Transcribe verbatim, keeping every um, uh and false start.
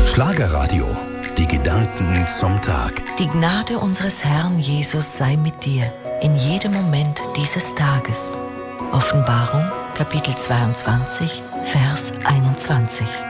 Schlagerradio. Die Gedanken zum Tag. Die Gnade unseres Herrn Jesus sei mit dir in jedem Moment dieses Tages. Offenbarung, Kapitel zweiundzwanzig, Vers einundzwanzig.